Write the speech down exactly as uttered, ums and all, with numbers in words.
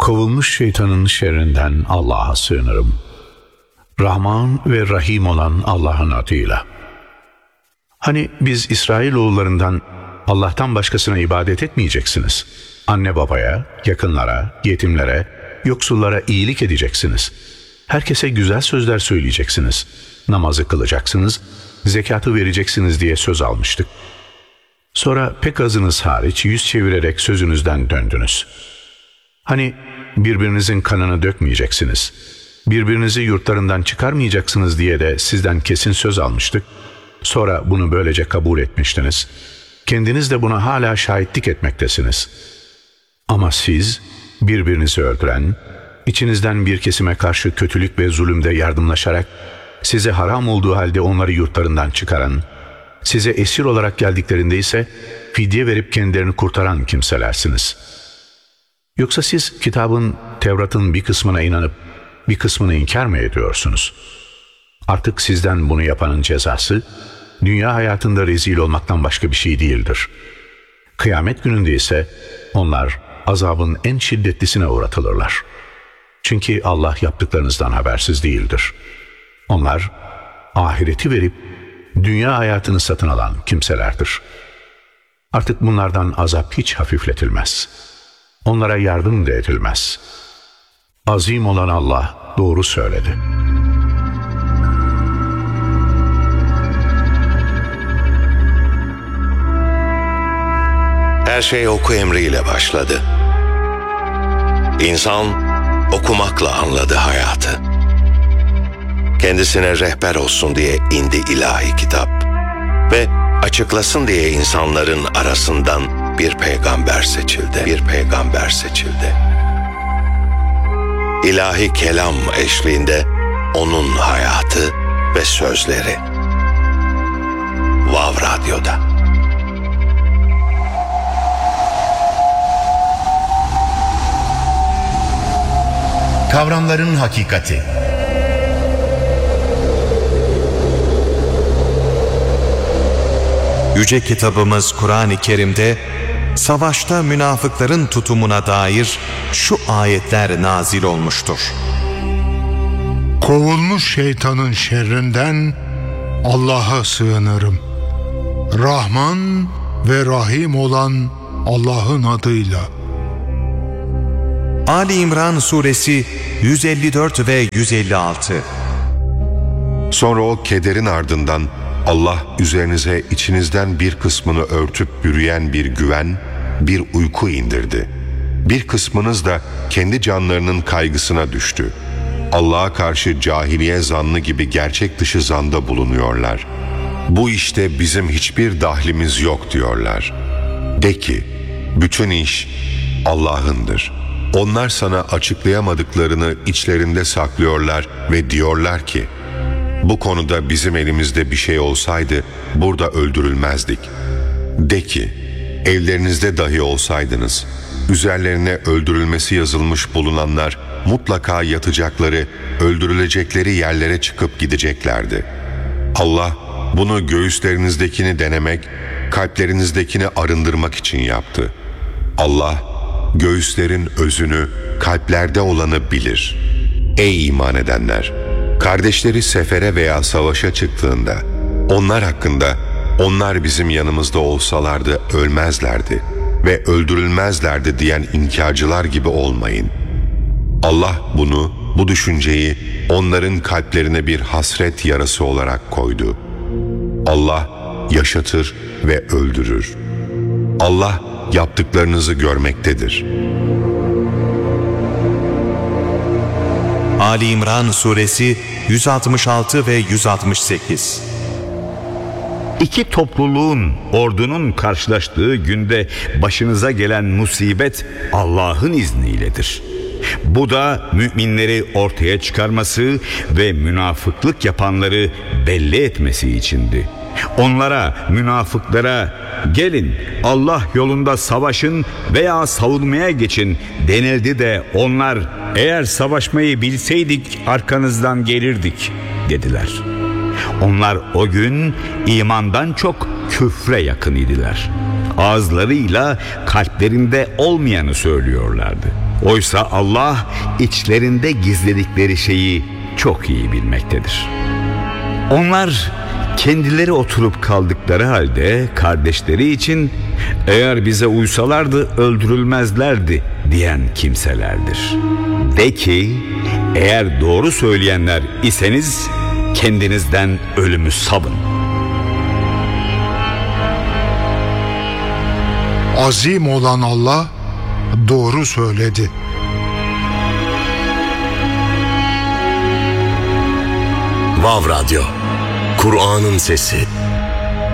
Kovulmuş şeytanın şerrinden Allah'a sığınırım. Rahman ve Rahim olan Allah'ın adıyla. Hani biz İsrailoğullarından Allah'tan başkasına ibadet etmeyeceksiniz. Anne babaya, yakınlara, yetimlere, yoksullara iyilik edeceksiniz. Herkese güzel sözler söyleyeceksiniz. Namazı kılacaksınız, zekatı vereceksiniz diye söz almıştık. Sonra pek azınız hariç yüz çevirerek sözünüzden döndünüz. Hani birbirinizin kanını dökmeyeceksiniz, birbirinizi yurtlarından çıkarmayacaksınız diye de sizden kesin söz almıştık. Sonra bunu böylece kabul etmiştiniz. Kendiniz de buna hala şahitlik etmektesiniz. Ama siz birbirinizi öldüren, içinizden bir kesime karşı kötülük ve zulümde yardımlaşarak, size haram olduğu halde onları yurtlarından çıkaran, size esir olarak geldiklerinde ise fidye verip kendilerini kurtaran kimselersiniz. Yoksa siz kitabın, Tevrat'ın bir kısmına inanıp bir kısmını inkar mı ediyorsunuz? Artık sizden bunu yapanın cezası, dünya hayatında rezil olmaktan başka bir şey değildir. Kıyamet gününde ise onlar azabın en şiddetlisine uğratılırlar. Çünkü Allah yaptıklarınızdan habersiz değildir. Onlar ahireti verip dünya hayatını satın alan kimselerdir. Artık bunlardan azap hiç hafifletilmez. Onlara yardım da edilmez. Azim olan Allah doğru söyledi. Her şey oku emriyle başladı. İnsan okumakla anladı hayatı. Kendisine rehber olsun diye indi ilahi kitap ve açıklasın diye insanların arasından bir peygamber seçildi. Bir peygamber seçildi. İlahi kelam eşliğinde onun hayatı ve sözleri. Vav Radyo'da. Kavramların hakikati. Yüce kitabımız Kur'an-ı Kerim'de savaşta münafıkların tutumuna dair şu ayetler nazil olmuştur. Kovulmuş şeytanın şerrinden Allah'a sığınırım. Rahman ve Rahim olan Allah'ın adıyla. Ali İmran Suresi yüz elli dört ve yüz elli altı. Sonra o kederin ardından Allah üzerinize içinizden bir kısmını örtüp bürüyen bir güven, bir uyku indirdi. Bir kısmınız da kendi canlarının kaygısına düştü. Allah'a karşı cahiliye zannı gibi gerçek dışı zanda bulunuyorlar. Bu işte bizim hiçbir dahlimiz yok diyorlar. De ki, bütün iş Allah'ındır. Onlar sana açıklayamadıklarını içlerinde saklıyorlar ve diyorlar ki, bu konuda bizim elimizde bir şey olsaydı burada öldürülmezdik. De ki, evlerinizde dahi olsaydınız, üzerlerine öldürülmesi yazılmış bulunanlar mutlaka yatacakları, öldürülecekleri yerlere çıkıp gideceklerdi. Allah bunu göğüslerinizdekini denemek, kalplerinizdekini arındırmak için yaptı. Allah, göğüslerin özünü, kalplerde olanı bilir. Ey iman edenler! Kardeşleri sefere veya savaşa çıktığında, onlar hakkında, onlar bizim yanımızda olsalardı ölmezlerdi ve öldürülmezlerdi diyen inkarcılar gibi olmayın. Allah bunu, bu düşünceyi onların kalplerine bir hasret yarası olarak koydu. Allah yaşatır ve öldürür. Allah yaptıklarınızı görmektedir. Ali İmran Suresi yüz altmış altı ve yüz altmış sekiz. İki topluluğun, ordunun karşılaştığı günde başınıza gelen musibet Allah'ın izniyledir. Bu da müminleri ortaya çıkarması ve münafıklık yapanları belli etmesi içindi. Onlara, münafıklara, gelin Allah yolunda savaşın veya savunmaya geçin denildi de onlar, eğer savaşmayı bilseydik arkanızdan gelirdik dediler. Onlar o gün imandan çok küfre yakın idiler. Ağızlarıyla kalplerinde olmayanı söylüyorlardı. Oysa Allah içlerinde gizledikleri şeyi çok iyi bilmektedir. Onlar kendileri oturup kaldıkları halde kardeşleri için eğer bize uysalardı öldürülmezlerdi diyen kimselerdir. De ki eğer doğru söyleyenler iseniz kendinizden ölümü savın. Azim olan Allah doğru söyledi. Vav Radyo, Kur'an'ın sesi.